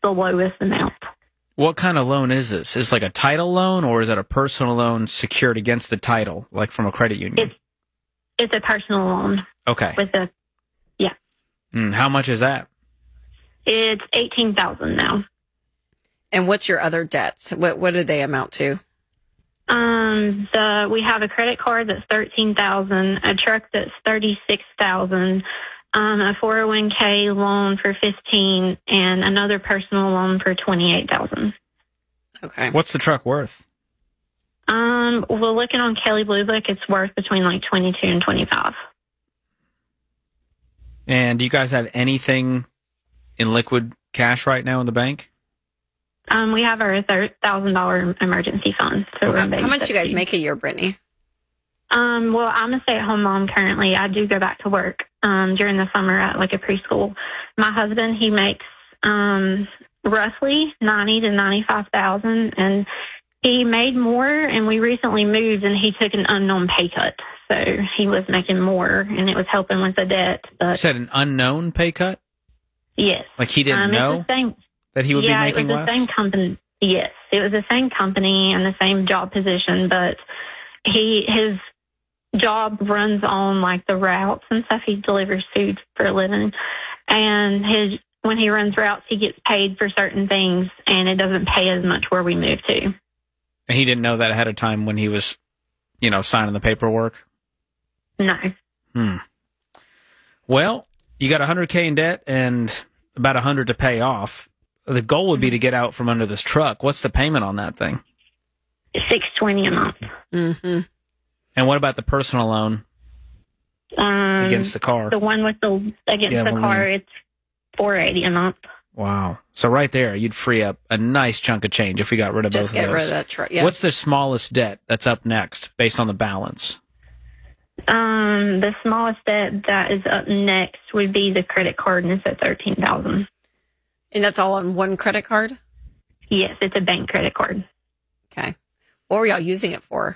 the lowest amount. What kind of loan is this? Is it like a title loan, or is it a personal loan secured against the title, like from a credit union? It's a personal loan. Okay. Yeah. How much is that? It's $18,000 now. And what's your other debts? What do they amount to? We have a credit card that's $13,000, a truck that's $36,000, a 401k loan for $15,000, and another personal loan for $28,000. Okay. What's the truck worth? Well, looking on Kelley Blue Book, it's worth between like $22,000 and $25,000. And do you guys have anything in liquid cash right now in the bank? We have our $1,000 emergency fund. So Okay. How much do you guys make a year, Brittany? Well, I'm a stay-at-home mom currently. I do go back to work during the summer at like a preschool. My husband, he makes roughly $90,000 to $95,000, and he made more. And we recently moved, and he took an unknown pay cut, so he was making more, and it was helping with the debt. But You said an unknown pay cut? yes, Like he didn't know that he would be making it was less? the same company. Yes, it was the same company and the same job position, but his job runs on like the routes and stuff. He delivers food for a living, and when he runs routes, he gets paid for certain things, and it doesn't pay as much where we moved to. And he didn't know that ahead of time when he was, signing the paperwork? No. Well, you got $100K in debt and about $100 to pay off. The goal would be to get out from under this truck. What's the payment on that thing? $620 a month. Mm-hmm. And what about the personal loan against the car? The one with against the car, it's $480 a month. Wow. So right there, you'd free up a nice chunk of change if we got rid of both of those. Just get rid of that truck, yeah. What's the smallest debt that's up next based on the balance? The smallest debt that is up next would be the credit card, and it's at $13,000. And that's all on one credit card? Yes, it's a bank credit card. Okay. What were y'all using it for?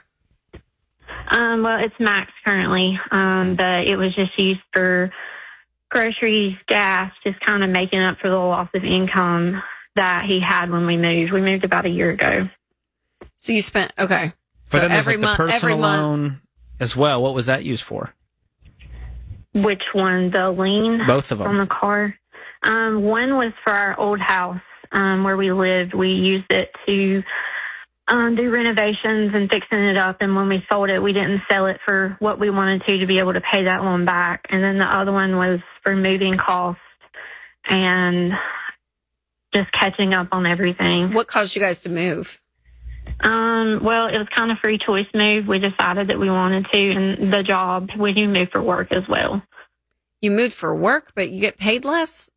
Well, it's max currently, but it was just used for groceries, gas, just kind of making up for the loss of income that he had when we moved. We moved about a year ago. So you spent, okay. But So then there's every month, the personal loan as well. What was that used for? Which one? The lien? Both of them. On the car? One was for our old house where we lived. We used it to do renovations and fixing it up. And when we sold it, we didn't sell it for what we wanted to be able to pay that loan back. And then the other one was for moving costs and just catching up on everything. What caused you guys to move? Well, it was kind of free choice move. We decided that we wanted to, and the job, we do move for work as well. You moved for work, but you get paid less?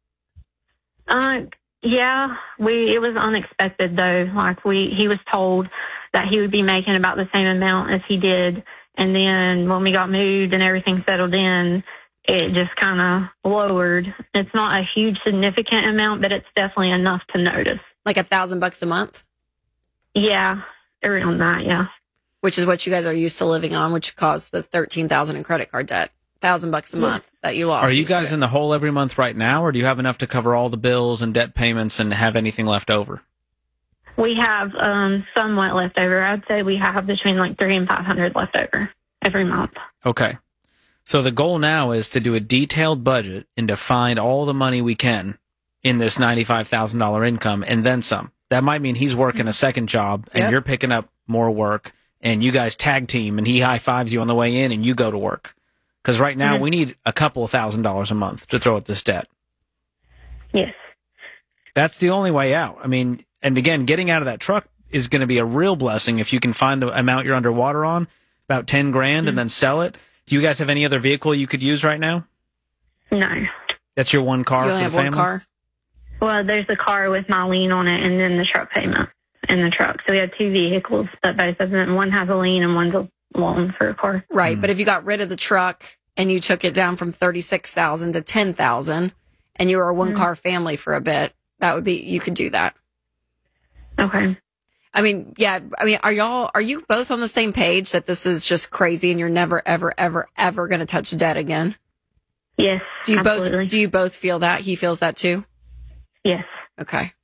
Yeah, it was unexpected though. Like he was told that he would be making about the same amount as he did. And then when we got moved and everything settled in, it just kind of lowered. It's not a huge significant amount, but it's definitely enough to notice. Like $1,000 a month? Yeah, around that, yeah. Which is what you guys are used to living on, which caused the $13,000 in credit card debt. $1,000 a month that you lost. Are you guys in the hole every month right now, or do you have enough to cover all the bills and debt payments and have anything left over? We have somewhat left over. I'd say we have between like $300 and $500 left over every month. Okay. So the goal now is to do a detailed budget and to find all the money we can in this $95,000 income and then some. That might mean he's working a second job and you're picking up more work and you guys tag team and he high fives you on the way in and you go to work. Because right now we need a couple of $1,000s a month to throw at this debt. Yes. That's the only way out. I mean, and again, getting out of that truck is going to be a real blessing if you can find the amount you're underwater on, about 10 grand, and then sell it. Do you guys have any other vehicle you could use right now? No. That's your one car You for only the have family? one car? Well, there's a car with my lien on it and then the truck payment in the truck. So we have two vehicles, but both of them, one has a lien and one's a loan for a car. Right, but if you got rid of the truck and you took it down from $36,000 to $10,000 and you were a one-car family for a bit, that would be, you could do that. Okay. I mean, yeah, are you both on the same page that this is just crazy and you're never, ever, ever, ever going to touch debt again? Yes, Do you absolutely. both feel that? He feels that too? Yes. Okay.